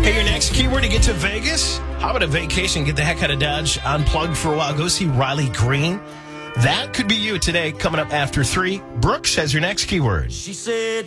Hey, your next keyword to get to Vegas? How about a vacation? Get the heck out of Dodge. Unplug for a while. Go see Riley Green. That could be you today, coming up after 3. Brooks has your next keyword. She said.